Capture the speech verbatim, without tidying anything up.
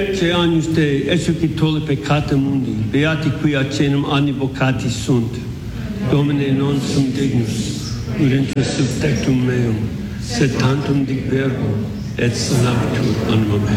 Ecce agnus Dei, exuci tollit peccata mundi, beati qui acenum anni vocati sunt. Domine non sum dignus, udentur sub tectum meum, sed tantum dic verbo, et sanabitur anima mea.